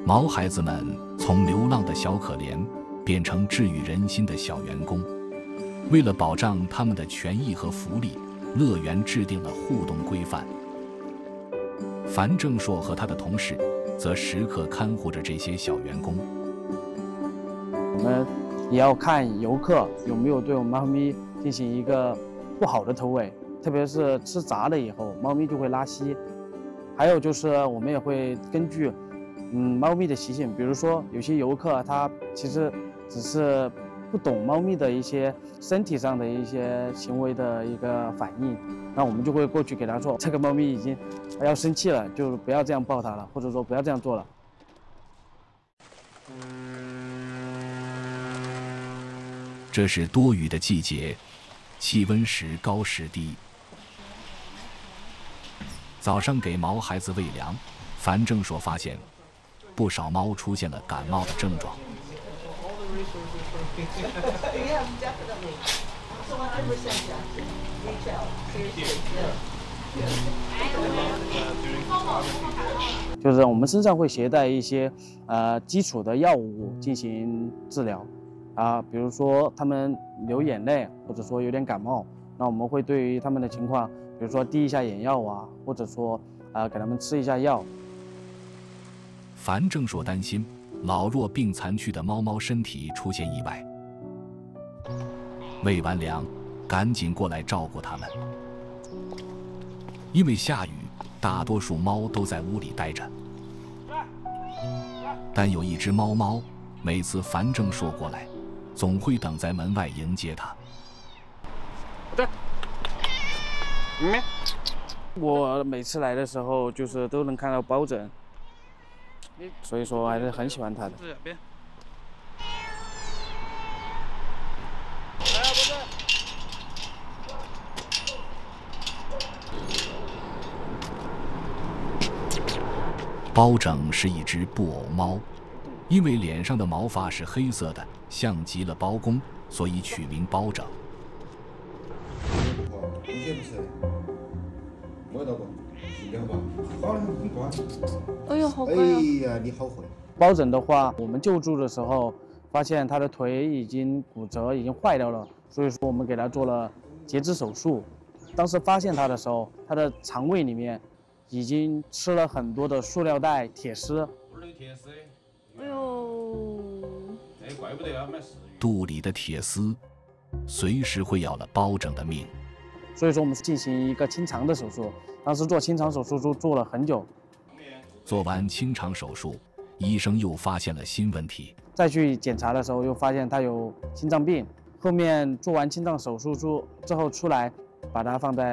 毛孩子们从流浪的小可怜变成治愈人心的小员工。为了保障他们的权益和福利，乐园制定了互动规范。樊正硕和他的同事则时刻看护着这些小员工。 我们也要看游客有没有对我们猫咪进行一个不好的投喂，特别是吃杂了以后，猫咪就会拉稀。还有就是我们也会根据猫咪的习性，比如说有些游客他其实只是不懂猫咪的一些身体上的一些行为的一个反应，那我们就会过去给他说，这个猫咪已经要生气了，就不要这样抱它了，或者说不要这样做了。 这是多雨的季节，气温时高时低。早上给毛孩子喂粮，樊正硕发现不少猫出现了感冒的症状。 就是我们身上会携带一些基础的药物进行治疗比如说他们流眼泪或者说有点感冒，那我们会对于他们的情况，比如说滴一下眼药或者说给他们吃一下药。 樊正硕担心老弱病残区的猫猫身体出现意外，喂完粮赶紧过来照顾它们。因为下雨，大多数猫都在屋里待着，但有一只猫每次樊正硕过来，总会等在门外迎接它。 我每次来的时候就是都能看到包拯，所以说还是很喜欢它的。 包拯是一只布偶猫，因为脸上的毛发是黑色的，像极了包公，所以取名包拯。 哎呦，好乖哦！ 哎呀，你好会。 包拯的话，我们救助的时候发现他的腿已经骨折，已经坏掉了，所以说我们给他做了截肢手术。当时发现他的时候，他的肠胃里面已经吃了很多的塑料袋、铁丝。 哎呦， 哎，怪不得要买食鱼。 肚里的铁丝随时会要了包拯的命。 所以说我们进行一个清肠的手术，当时做清肠手术做了很久。 做完清肠手术，医生又发现了新问题。 再去检查的时候，又发现他有心脏病。后面做完心脏手术之后出来，把它放在